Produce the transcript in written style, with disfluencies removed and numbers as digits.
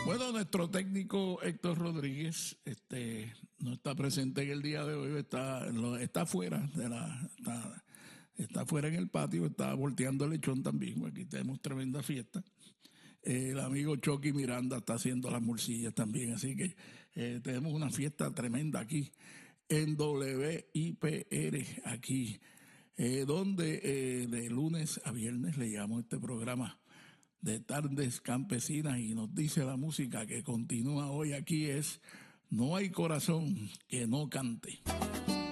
Bueno, nuestro técnico Héctor Rodríguez no está presente en el día de hoy, está fuera está fuera en el patio, está volteando el lechón también. Aquí tenemos tremenda fiesta. El amigo Chucky Miranda está haciendo las morcillas también, así que tenemos una fiesta tremenda aquí en WIPR, aquí, donde de lunes a viernes le llamamos este programa de Tardes Campesinas, y nos dice la música que continúa hoy aquí es No hay corazón que no cante.